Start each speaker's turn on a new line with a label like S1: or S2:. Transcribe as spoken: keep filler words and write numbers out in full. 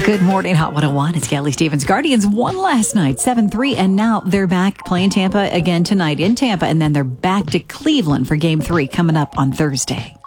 S1: Good morning, Hot one oh one. It's Kelly Stevens. Guardians won last night, seven three, and now they're back playing Tampa again tonight in Tampa, and then they're back to Cleveland for game three coming up on Thursday.